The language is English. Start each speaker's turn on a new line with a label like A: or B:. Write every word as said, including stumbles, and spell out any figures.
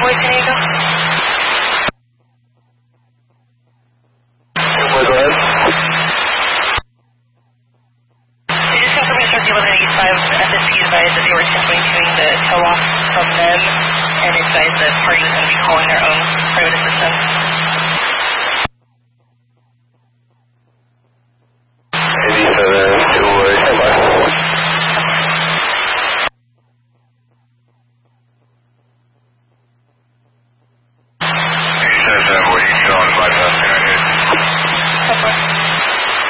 A: Airboy San Diego.
B: Airboy, go ahead.
A: I just confirmed instructed eleven eighty-five F S P advised that they were simply doing the tow off from them and advised the party was going to be calling their own private assistant.